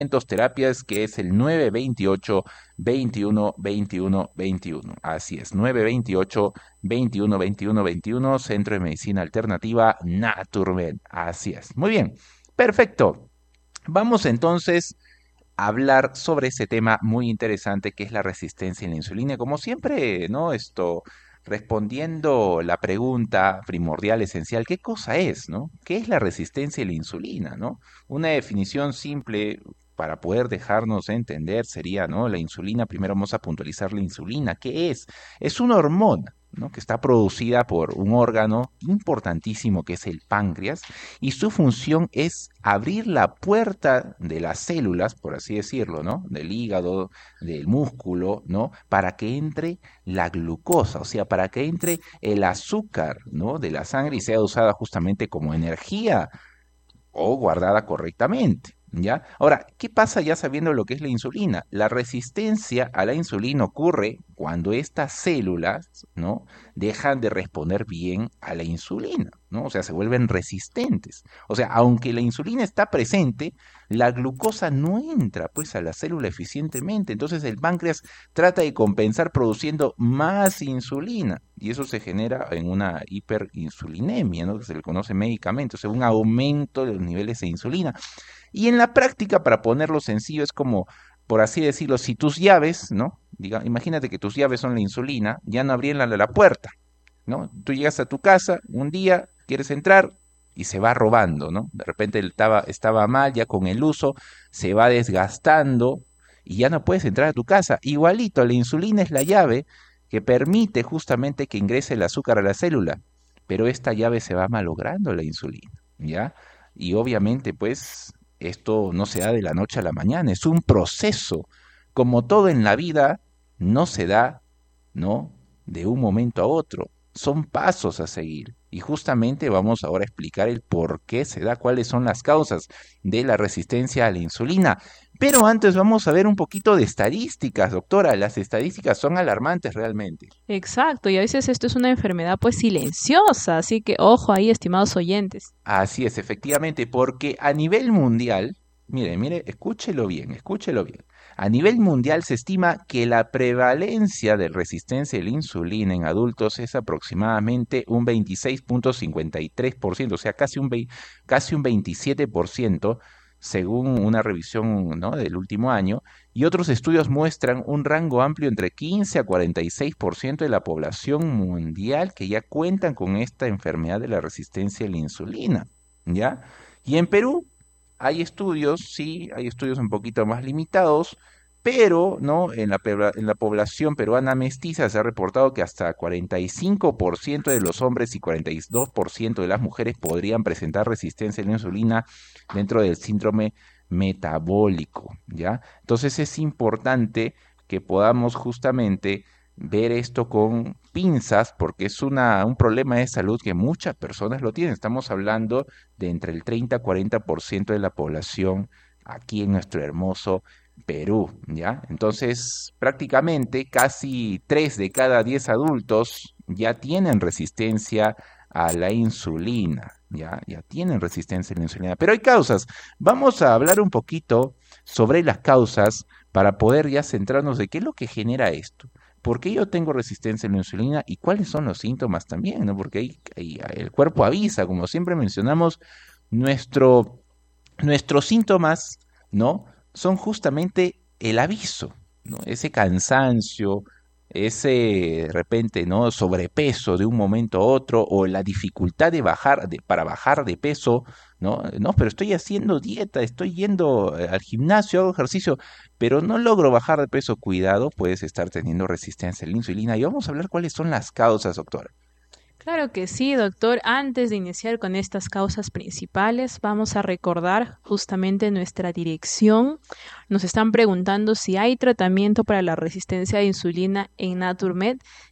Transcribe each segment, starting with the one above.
terapias, que es el 928-21-21-21. Así es, 928-21-21-21, Centro de Medicina Alternativa Naturmed. Así es. Muy bien, perfecto. Vamos entonces a hablar sobre ese tema muy interesante que es la resistencia a la insulina. Como siempre, ¿no? Respondiendo la pregunta primordial, esencial, ¿qué cosa es, no? ¿Qué es la resistencia a la insulina, no? Una definición simple para poder dejarnos entender sería, ¿no? La insulina, primero vamos a puntualizar la insulina. ¿Qué es? Es una hormona, ¿no? Que está producida por un órgano importantísimo que es el páncreas y su función es abrir la puerta de las células, por así decirlo, ¿no? Del hígado, del músculo, ¿no? Para que entre la glucosa, o sea, para que entre el azúcar, ¿no? De la sangre y sea usada justamente como energía o guardada correctamente. ¿Ya? Ahora, ¿qué pasa ya sabiendo lo que es la insulina? La resistencia a la insulina ocurre cuando estas células, ¿no? Dejan de responder bien a la insulina, ¿no? O sea, se vuelven resistentes. O sea, aunque la insulina está presente, la glucosa no entra pues a la célula eficientemente. Entonces el páncreas trata de compensar produciendo más insulina y eso se genera en una hiperinsulinemia, ¿no? Que se le conoce médicamente, o sea, un aumento de los niveles de insulina. Y en la práctica, para ponerlo sencillo, es como, por así decirlo, si tus llaves, ¿no? Imagínate que tus llaves son la insulina, ya no abrían la puerta, ¿no? Tú llegas a tu casa un día, quieres entrar y se va robando, ¿no? De repente estaba mal, ya con el uso se va desgastando y ya no puedes entrar a tu casa. Igualito, la insulina es la llave que permite justamente que ingrese el azúcar a la célula, pero esta llave se va malogrando la insulina, ¿ya? Y obviamente, pues, esto no se da de la noche a la mañana, es un proceso. Como todo en la vida, no se da, ¿no? De un momento a otro. Son pasos a seguir. Y justamente vamos ahora a explicar el por qué se da, cuáles son las causas de la resistencia a la insulina. Pero antes vamos a ver un poquito de estadísticas, doctora. Las estadísticas son alarmantes realmente. Exacto, y a veces esto es una enfermedad pues silenciosa, así que ojo ahí, estimados oyentes. Así es, efectivamente, porque a nivel mundial, mire, escúchelo bien, escúchelo bien. A nivel mundial se estima que la prevalencia de resistencia a la insulina en adultos es aproximadamente un 26,53%, o sea, casi un 27%, según una revisión, ¿no? Del último año, y otros estudios muestran un rango amplio entre 15 a 46% de la población mundial que ya cuentan con esta enfermedad de la resistencia a la insulina, ¿ya? Y en Perú hay estudios, sí, hay estudios un poquito más limitados, pero ¿no? En la población peruana mestiza se ha reportado que hasta 45% de los hombres y 42% de las mujeres podrían presentar resistencia a la insulina dentro del síndrome metabólico, ¿ya? Entonces es importante que podamos justamente ver esto con pinzas porque es un problema de salud que muchas personas lo tienen. Estamos hablando de entre el 30 a 40% de la población aquí en nuestro hermoso Perú, ¿ya? Entonces, prácticamente casi 3 de cada 10 adultos ya tienen resistencia a la insulina, ¿ya? Ya tienen resistencia a la insulina. Pero hay causas. Vamos a hablar un poquito sobre las causas para poder ya centrarnos de qué es lo que genera esto. ¿Por qué yo tengo resistencia a la insulina y cuáles son los síntomas también, ¿no? Porque el cuerpo avisa, como siempre mencionamos, nuestro, nuestros síntomas, ¿no? Son justamente el aviso, ¿no? Ese cansancio, ese de repente, ¿no? Sobrepeso de un momento a otro o la dificultad para bajar de peso, ¿no? No, pero estoy haciendo dieta, estoy yendo al gimnasio, hago ejercicio, pero no logro bajar de peso. Cuidado, puedes estar teniendo resistencia a la insulina. Y vamos a hablar cuáles son las causas, doctor. Claro que sí, doctor. Antes de iniciar con estas causas principales, vamos a recordar justamente nuestra dirección. Nos están preguntando si hay tratamiento para la resistencia a insulina en Naturmed.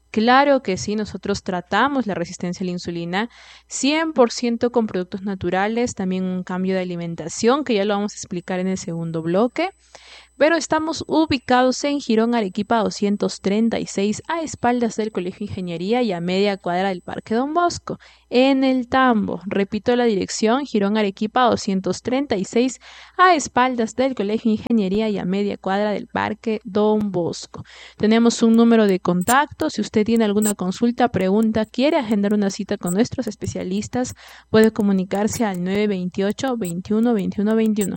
Claro que sí, nosotros tratamos la resistencia a la insulina 100% con productos naturales, también un cambio de alimentación que ya lo vamos a explicar en el segundo bloque. Pero estamos ubicados en Girón Arequipa 236, a espaldas del Colegio de Ingeniería y a media cuadra del Parque Don Bosco, en el Tambo. Repito la dirección: Girón Arequipa 236, a espaldas del Colegio de Ingeniería y a media cuadra del Parque Don Bosco. Tenemos un número de contacto. Si usted tiene alguna consulta, pregunta, quiere agendar una cita con nuestros especialistas, puede comunicarse al 928 21 21 21.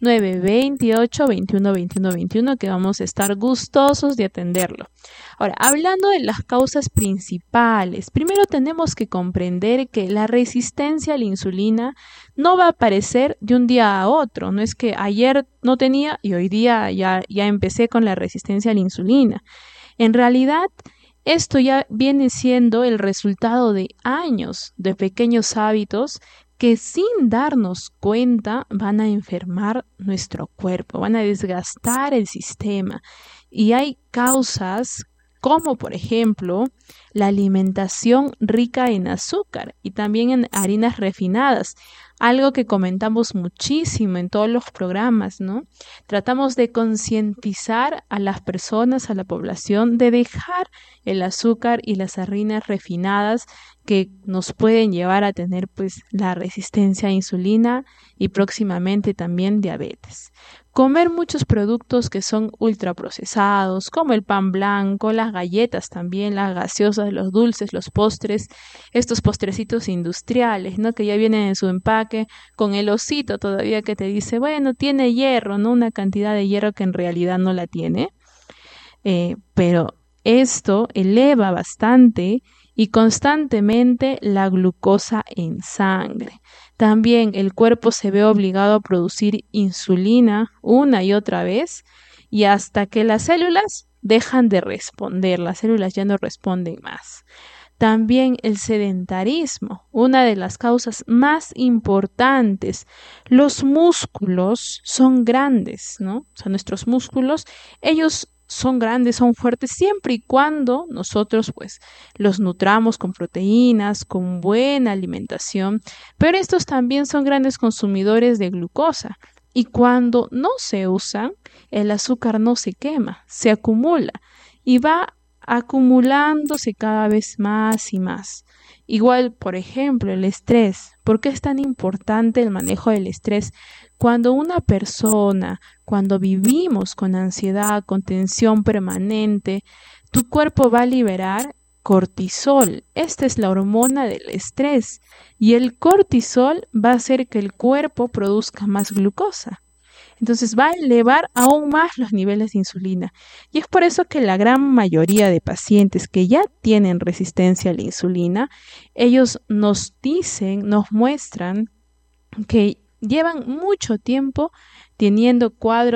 928 21 21 21, que vamos a estar gustosos de atenderlo. Ahora, hablando de las causas principales, primero tenemos que comprender que la resistencia a la insulina no va a aparecer de un día a otro. No es que ayer no tenía y hoy día ya empecé con la resistencia a la insulina. En realidad, esto ya viene siendo el resultado de años de pequeños hábitos que sin darnos cuenta van a enfermar nuestro cuerpo, van a desgastar el sistema. Y hay causas como, por ejemplo, la alimentación rica en azúcar y también en harinas refinadas, algo que comentamos muchísimo en todos los programas, ¿no? Tratamos de concientizar a las personas, a la población, de dejar el azúcar y las harinas refinadas que nos pueden llevar a tener pues la resistencia a insulina y próximamente también diabetes. Comer muchos productos que son ultraprocesados, como el pan blanco, las galletas también, las gaseosas, los dulces, los postres, estos postrecitos industriales, ¿no? Que ya vienen en su empaque con el osito todavía que te dice, bueno, tiene hierro, ¿no? Una cantidad de hierro que en realidad no la tiene. Pero esto eleva bastante y constantemente la glucosa en sangre. También el cuerpo se ve obligado a producir insulina una y otra vez y hasta que las células dejan de responder, las células ya no responden más. También el sedentarismo, una de las causas más importantes. Los músculos son grandes, ¿no? O sea, nuestros músculos, ellos son grandes, son fuertes, siempre y cuando nosotros pues los nutramos con proteínas, con buena alimentación, pero estos también son grandes consumidores de glucosa. Y cuando no se usan, el azúcar no se quema, se acumula y va acumulándose cada vez más y más. Igual, por ejemplo, el estrés. ¿Por qué es tan importante el manejo del estrés? Cuando una persona, cuando vivimos con ansiedad, con tensión permanente, tu cuerpo va a liberar cortisol. Esta es la hormona del estrés y el cortisol va a hacer que el cuerpo produzca más glucosa. Entonces va a elevar aún más los niveles de insulina. Y es por eso que la gran mayoría de pacientes que ya tienen resistencia a la insulina, ellos nos dicen, nos muestran que llevan mucho tiempo teniendo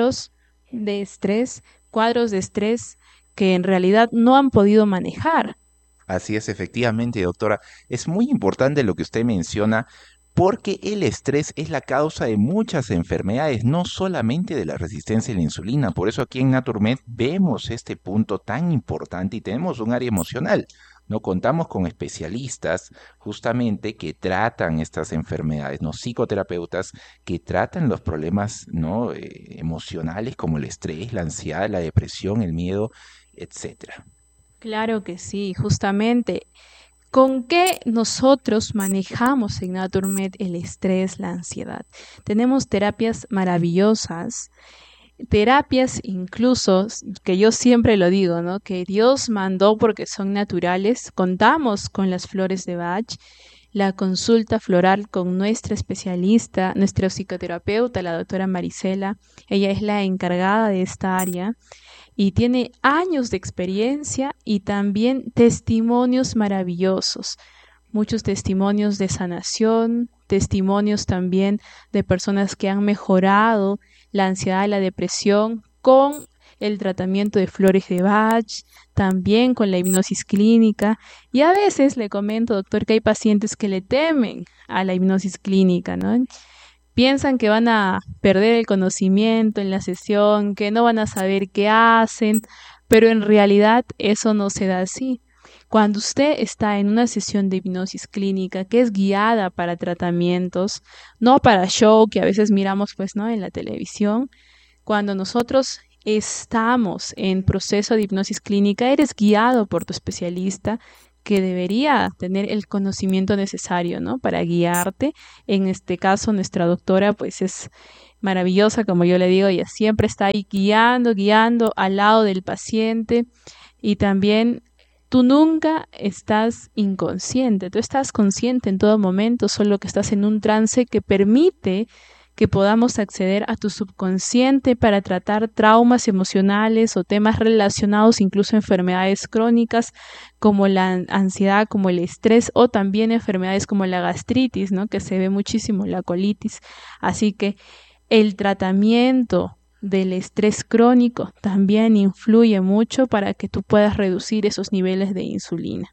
cuadros de estrés que en realidad no han podido manejar. Así es, efectivamente, doctora. Es muy importante lo que usted menciona porque el estrés es la causa de muchas enfermedades, no solamente de la resistencia a la insulina. Por eso aquí en Naturmed vemos este punto tan importante y tenemos un área emocional. No contamos con especialistas justamente que tratan estas enfermedades, no psicoterapeutas que tratan los problemas no emocionales como el estrés, la ansiedad, la depresión, el miedo, etcétera. Claro que sí, justamente. ¿Con qué nosotros manejamos en Naturmed el estrés, la ansiedad? Tenemos terapias maravillosas, terapias incluso que yo siempre lo digo, ¿no? Que Dios mandó porque son naturales. Contamos con las flores de Bach, la consulta floral con nuestra especialista, nuestra psicoterapeuta, la doctora Marisela. Ella es la encargada de esta área y tiene años de experiencia y también testimonios maravillosos, muchos testimonios de sanación, testimonios también de personas que han mejorado la ansiedad y la depresión con el tratamiento de flores de Bach, también con la hipnosis clínica. Y a veces le comento, doctor, que hay pacientes que le temen a la hipnosis clínica, ¿no? Piensan que van a perder el conocimiento en la sesión, que no van a saber qué hacen, pero en realidad eso no se da así. Cuando usted está en una sesión de hipnosis clínica que es guiada para tratamientos, no para show que a veces miramos pues, ¿no? En la televisión, cuando nosotros estamos en proceso de hipnosis clínica, eres guiado por tu especialista que debería tener el conocimiento necesario, ¿no? Para guiarte. En este caso, nuestra doctora, pues es maravillosa, como yo le digo, ella siempre está ahí guiando al lado del paciente y también tú nunca estás inconsciente, tú estás consciente en todo momento, solo que estás en un trance que permite que podamos acceder a tu subconsciente para tratar traumas emocionales o temas relacionados incluso a enfermedades crónicas como la ansiedad, como el estrés o también enfermedades como la gastritis, ¿no? Que se ve muchísimo, la colitis. Así que el tratamiento del estrés crónico también influye mucho para que tú puedas reducir esos niveles de insulina.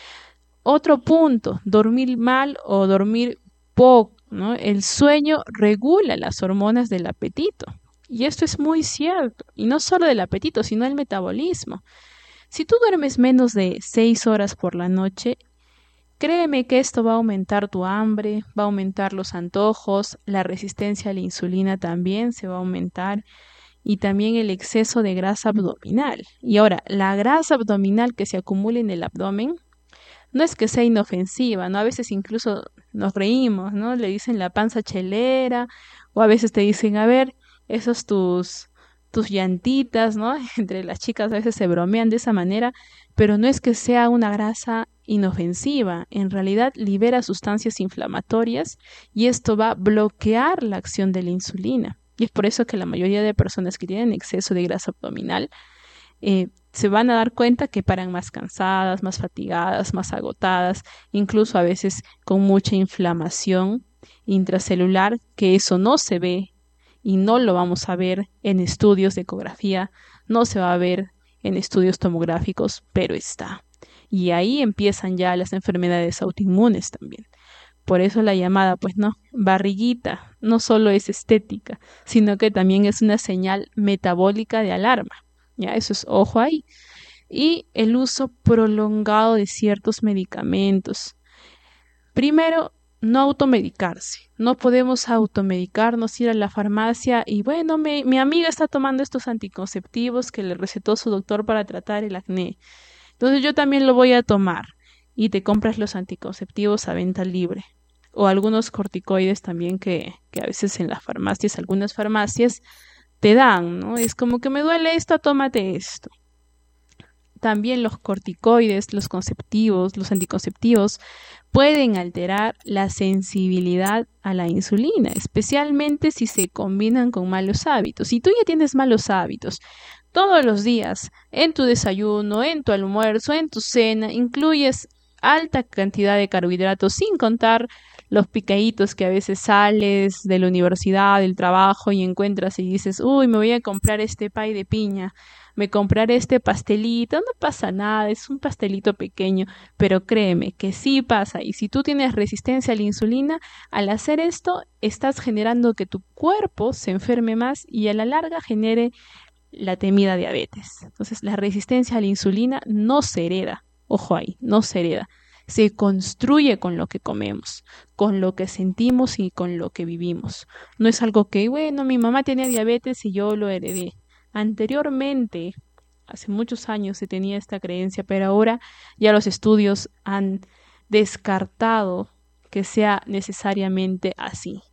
Otro punto, dormir mal o dormir poco, ¿no? El sueño regula las hormonas del apetito. Y esto es muy cierto. Y no solo del apetito, sino del metabolismo. Si tú duermes menos de 6 horas por la noche, créeme que esto va a aumentar tu hambre, va a aumentar los antojos, la resistencia a la insulina también se va a aumentar y también el exceso de grasa abdominal. Y ahora, la grasa abdominal que se acumula en el abdomen no es que sea inofensiva, ¿no? A veces incluso nos reímos, ¿no? Le dicen la panza chelera, o a veces te dicen, a ver, esos tus llantitas, ¿no? Entre las chicas a veces se bromean de esa manera, pero no es que sea una grasa inofensiva, en realidad libera sustancias inflamatorias y esto va a bloquear la acción de la insulina. Y es por eso que la mayoría de personas que tienen exceso de grasa abdominal se van a dar cuenta que paran más cansadas, más fatigadas, más agotadas, incluso a veces con mucha inflamación intracelular, que eso no se ve y no lo vamos a ver en estudios de ecografía, no se va a ver en estudios tomográficos, pero está. Y ahí empiezan ya las enfermedades autoinmunes también. Por eso la llamada, pues no, barriguita, no solo es estética, sino que también es una señal metabólica de alarma. Ya, eso es ojo ahí. Y el uso prolongado de ciertos medicamentos. Primero, no automedicarse. No podemos automedicarnos, ir a la farmacia y bueno, mi amiga está tomando estos anticonceptivos que le recetó su doctor para tratar el acné. Entonces yo también lo voy a tomar. Y te compras los anticonceptivos a venta libre. O algunos corticoides también que a veces en las farmacias, algunas farmacias, te dan, ¿no? Es como que me duele esto, tómate esto. También los corticoides, los conceptivos, los anticonceptivos pueden alterar la sensibilidad a la insulina, especialmente si se combinan con malos hábitos. Si tú ya tienes malos hábitos todos los días, en tu desayuno, en tu almuerzo, en tu cena, incluyes alta cantidad de carbohidratos, sin contar los picaditos que a veces sales de la universidad, del trabajo y encuentras y dices, uy, me voy a comprar este pay de piña, me compraré este pastelito, no pasa nada, es un pastelito pequeño, pero créeme que sí pasa. Y si tú tienes resistencia a la insulina, al hacer esto, estás generando que tu cuerpo se enferme más y a la larga genere la temida diabetes. Entonces, la resistencia a la insulina no se hereda, ojo ahí, no se hereda. Se construye con lo que comemos, con lo que sentimos y con lo que vivimos. No es algo que, bueno, mi mamá tenía diabetes y yo lo heredé. Anteriormente, hace muchos años se tenía esta creencia, pero ahora ya los estudios han descartado que sea necesariamente así.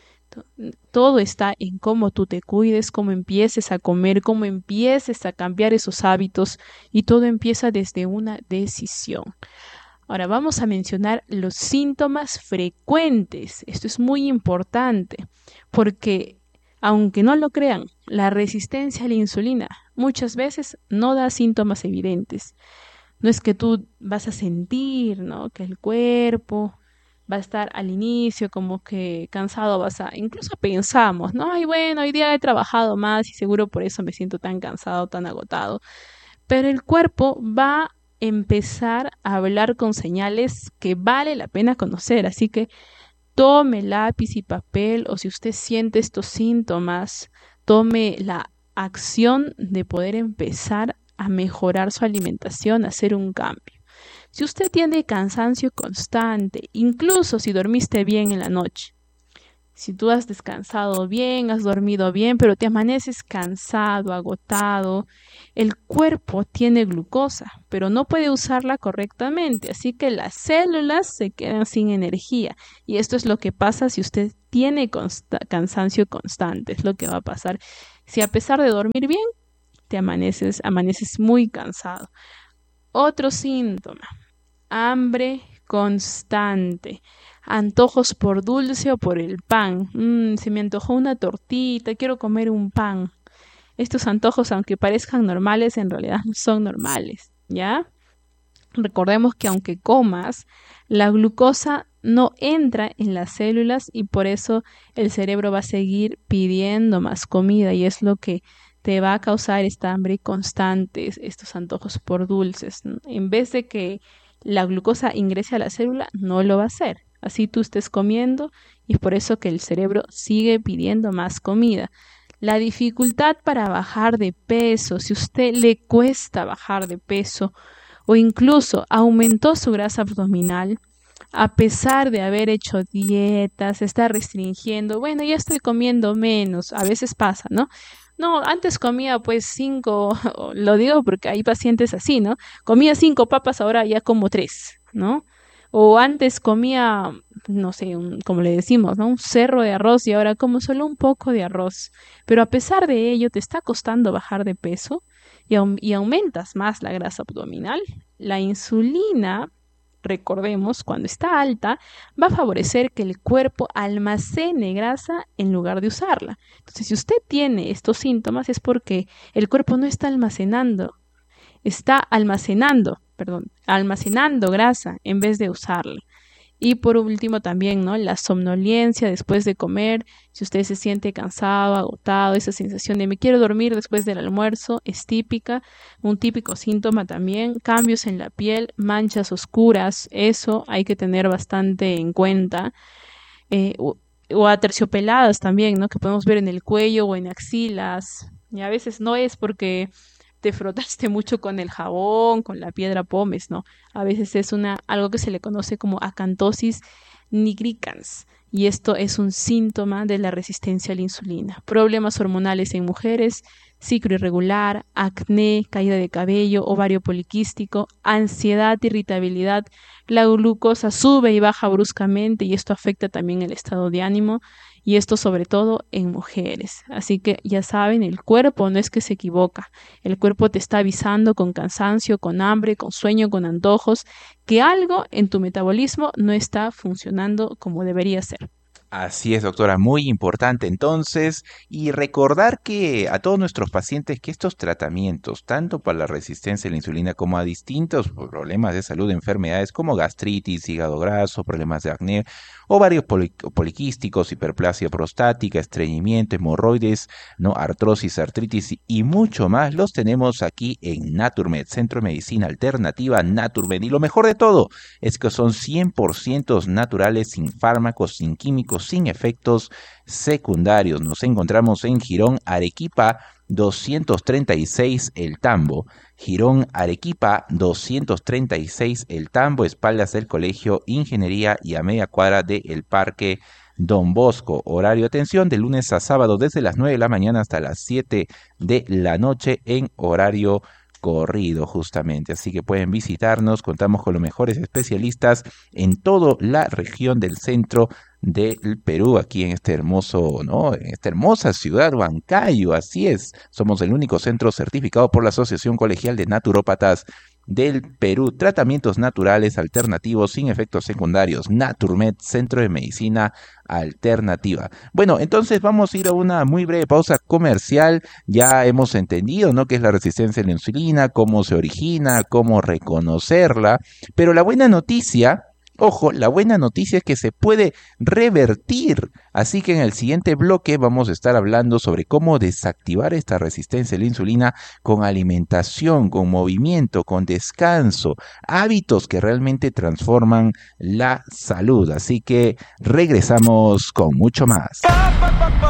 Todo está en cómo tú te cuides, cómo empieces a comer, cómo empieces a cambiar esos hábitos y todo empieza desde una decisión. Ahora vamos a mencionar los síntomas frecuentes. Esto es muy importante porque, aunque no lo crean, la resistencia a la insulina muchas veces no da síntomas evidentes. No es que tú vas a sentir, ¿no? Que el cuerpo va a estar al inicio como que cansado, incluso pensamos, ¿no? Ay, bueno, hoy día he trabajado más y seguro por eso me siento tan cansado, tan agotado. Pero el cuerpo va a empezar a hablar con señales que vale la pena conocer. Así que tome lápiz y papel o si usted siente estos síntomas, tome la acción de poder empezar a mejorar su alimentación, a hacer un cambio. Si usted tiene cansancio constante, incluso si dormiste bien en la noche, si tú has descansado bien, has dormido bien, pero te amaneces cansado, agotado, el cuerpo tiene glucosa, pero no puede usarla correctamente, así que las células se quedan sin energía. Y esto es lo que pasa si usted tiene cansancio constante, es lo que va a pasar. Si a pesar de dormir bien, amaneces muy cansado. Otro síntoma, hambre constante, antojos por dulce o por el pan. Se me antojó una tortita, quiero comer un pan. Estos antojos, aunque parezcan normales, en realidad no son normales, ¿ya? Recordemos que aunque comas, la glucosa no entra en las células y por eso el cerebro va a seguir pidiendo más comida y es lo que te va a causar esta hambre constante, estos antojos por dulces, ¿no? En vez de que la glucosa ingrese a la célula, no lo va a hacer. Así tú estés comiendo y es por eso que el cerebro sigue pidiendo más comida. La dificultad para bajar de peso, si a usted le cuesta bajar de peso o incluso aumentó su grasa abdominal, a pesar de haber hecho dietas, está restringiendo, bueno, ya estoy comiendo menos, a veces pasa, ¿no? No, antes comía pues 5, lo digo porque hay pacientes así, ¿no? Comía 5 papas, ahora ya como 3, ¿no? O antes comía, no sé, como le decimos, ¿no? Un cerro de arroz y ahora como solo un poco de arroz. Pero a pesar de ello, te está costando bajar de peso y aumentas más la grasa abdominal. La insulina, recordemos, cuando está alta, va a favorecer que el cuerpo almacene grasa en lugar de usarla. Entonces, si usted tiene estos síntomas es porque el cuerpo no está almacenando grasa en vez de usarla. Y por último también, ¿no? La somnolencia después de comer, si usted se siente cansado, agotado, esa sensación de me quiero dormir después del almuerzo es típica, un típico síntoma también, cambios en la piel, manchas oscuras, eso hay que tener bastante en cuenta, o aterciopeladas también, ¿no? Que podemos ver en el cuello o en axilas, y a veces no es porque te frotaste mucho con el jabón, con la piedra pómez, ¿no? A veces es algo que se le conoce como acantosis nigricans y esto es un síntoma de la resistencia a la insulina. Problemas hormonales en mujeres, ciclo irregular, acné, caída de cabello, ovario poliquístico, ansiedad, irritabilidad, la glucosa sube y baja bruscamente y esto afecta también el estado de ánimo y esto sobre todo en mujeres. Así que ya saben, el cuerpo no es que se equivoca, el cuerpo te está avisando con cansancio, con hambre, con sueño, con antojos, que algo en tu metabolismo no está funcionando como debería ser. Así es, doctora, muy importante entonces, y recordar que a todos nuestros pacientes que estos tratamientos, tanto para la resistencia a la insulina como a distintos problemas de salud, enfermedades como gastritis, hígado graso, problemas de acné, ovarios poliquísticos, hiperplasia prostática, estreñimiento, hemorroides, no, artrosis, artritis y mucho más, los tenemos aquí en Naturmed, Centro de Medicina Alternativa Naturmed. Y lo mejor de todo es que son 100% naturales, sin fármacos, sin químicos, sin efectos secundarios. Nos encontramos en Girón, Arequipa 236 El Tambo. Girón, Arequipa 236 El Tambo, espaldas del Colegio Ingeniería y a media cuadra del Parque Don Bosco. Horario de atención de lunes a sábado desde las 9 de la mañana hasta las 7 de la noche en horario corrido justamente, así que pueden visitarnos, contamos con los mejores especialistas en toda la región del centro del Perú, aquí en este hermoso, ¿no? En esta hermosa ciudad, Huancayo, así es, somos el único centro certificado por la Asociación Colegial de Naturópatas del Perú, tratamientos naturales alternativos sin efectos secundarios, Naturmed, Centro de Medicina Alternativa. Bueno, entonces vamos a ir a una muy breve pausa comercial. Ya hemos entendido, ¿no?, qué es la resistencia a la insulina, cómo se origina, cómo reconocerla, pero la buena noticia, ojo, la buena noticia es que se puede revertir. Así que en el siguiente bloque vamos a estar hablando sobre cómo desactivar esta resistencia a la insulina con alimentación, con movimiento, con descanso, hábitos que realmente transforman la salud. Así que regresamos con mucho más.